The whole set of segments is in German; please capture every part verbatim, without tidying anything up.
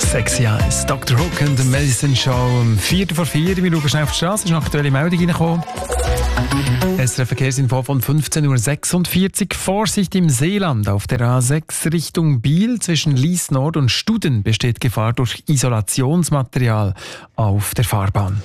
Sexy Eyes, Doktor Hook und The Medicine Show um Viertel vor vier. Wir schauen schnell auf die Straße, ist eine aktuelle Meldung reingekommen. S R F Verkehrsinfo von fünfzehn Uhr sechsundvierzig. Vorsicht im Seeland. Auf der A sechs Richtung Biel zwischen Lies Nord und Studen besteht Gefahr durch Isolationsmaterial auf der Fahrbahn.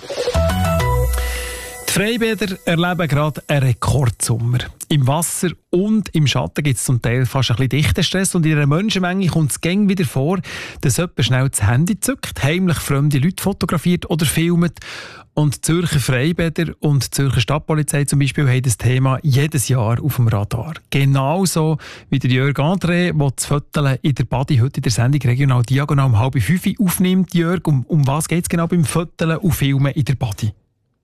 Die Freibäder erleben gerade einen Rekordsommer. Im Wasser und im Schatten gibt es zum Teil fast ein bisschen dichten Stress und in einer Menschenmenge kommt es gäng wieder vor, dass jemand schnell das Handy zückt, heimlich fremde Leute fotografiert oder filmt. Und die Zürcher Freibäder und die Zürcher Stadtpolizei zum Beispiel haben das Thema jedes Jahr auf dem Radar. Genauso wie der Jörg André, der das Föteln in der Badi heute in der Sendung regional diagonal um halb fünf aufnimmt. Jörg, um, um was geht es genau beim Föteln und Filmen in der Badi?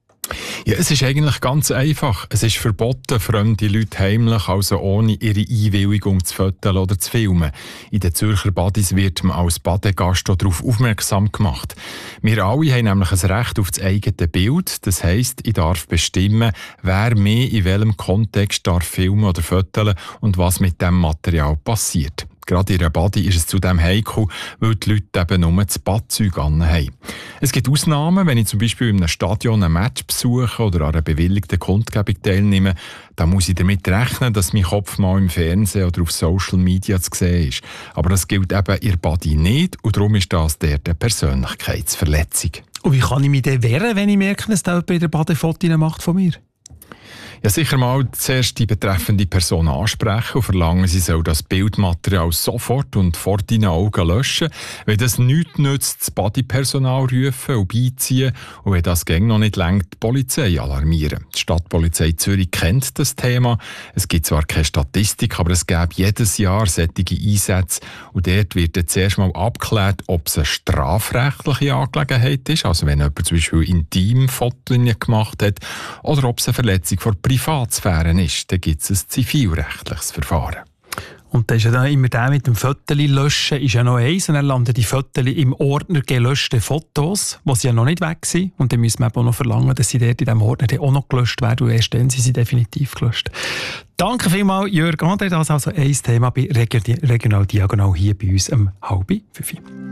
Ja, es ist eigentlich ganz einfach. Es ist verboten, fremde Leute heimlich, also ohne ihre Einwilligung zu fotografieren oder zu filmen. In den Zürcher Badis wird man als Badegast darauf aufmerksam gemacht. Wir alle haben nämlich ein Recht auf das eigene Bild. Das heisst, ich darf bestimmen, wer mehr in welchem Kontext darf filmen oder fotografieren und was mit dem Material passiert. Gerade in einer Badi ist es zudem heikel, weil die Leute eben nur das Badzeug anhaben. Es gibt Ausnahmen, wenn ich zum Beispiel in einem Stadion ein Match besuche oder an einer bewilligten Kundgebung teilnehme, dann muss ich damit rechnen, dass mein Kopf mal im Fernsehen oder auf Social Media zu sehen ist. Aber das gilt eben in der Badi nicht und darum ist das der eine Persönlichkeitsverletzung. Und wie kann ich mich denn wehren, wenn ich merke, dass jemand bei der Badi Fotos macht von mir? Ja, sicher mal zuerst die betreffende Person ansprechen und verlangen, sie soll das Bildmaterial sofort und vor deinen Augen löschen. Wenn das nichts nützt, das Bodypersonal rufen und beiziehen und wenn das gäng noch nicht reicht, die Polizei alarmieren. Die Stadtpolizei Zürich kennt das Thema. Es gibt zwar keine Statistik, aber es gibt jedes Jahr solche Einsätze und dort wird dann zuerst mal abgeklärt, ob es eine strafrechtliche Angelegenheit ist, also wenn jemand zum Beispiel Intimfotos gemacht hat, oder ob es eine Verletzung von Privatsphäre ist, dann gibt es ein zivilrechtliches Verfahren. Und dann ist ja dann immer der mit dem Fotos löschen, ist ja noch eins. Und dann landen die Fotos im Ordner gelöschte Fotos, die ja noch nicht weg sind. Und dann müssen wir auch noch verlangen, dass sie dort in diesem Ordner auch noch gelöscht werden. Und erst dann sind sie definitiv gelöscht. Danke vielmals, Jörg André. Das ist also ein Thema bei Regional Diagonal hier bei uns um halb fünf.